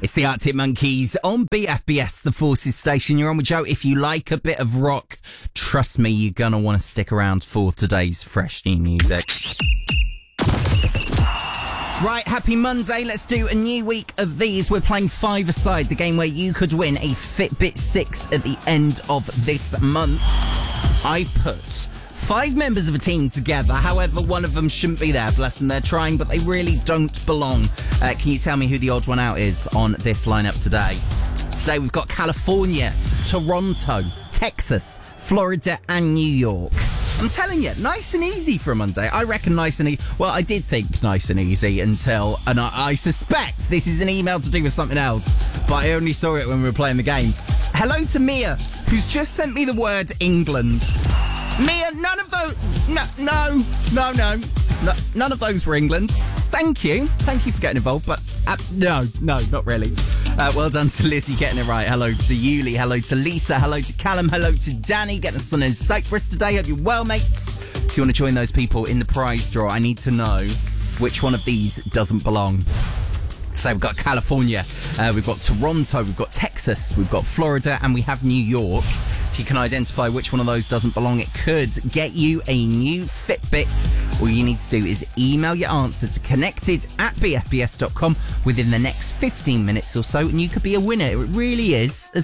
It's the Arctic Monkeys on BFBS, the Forces station. You're on with Joe. If you like a bit of rock, trust me, you're going to want to stick around for today's fresh new music. Right, happy Monday. Let's do a new week of these. We're playing Five-A-Side, the game where you could win a Fitbit 6 at the end of this month. I put 5 members of a team together. However, one of them shouldn't be there. Bless them, they're trying, but they really don't belong. Can you tell me who the odd one out is on this lineup today? Today we've got California, Toronto, Texas, Florida and New York. I'm telling you, nice and easy for a Monday. I reckon nice and easy. Well, I did think nice and easy until, and I suspect this is an email to do with something else, but I only saw it when we were playing the game. Hello to Mia, who's just sent me the word England. Mia, none of those... No, none of those were England. Thank you for getting involved, but no, not really. Well done to Lizzie getting it right. Hello to Yuli, hello to Lisa, hello to Callum, hello to Danny getting us on in Cyprus today. Hope you're well, mates. If you want to join those people in the prize draw, I need to know which one of these doesn't belong. So we've got California, we've got Toronto, we've got Texas, we've got Florida, and we have New York. If you can identify which one of those doesn't belong, it could get you a new Fitbit. All you need to do is email your answer to connected@bfbs.com within the next 15 minutes or so, and you could be a winner. It really is as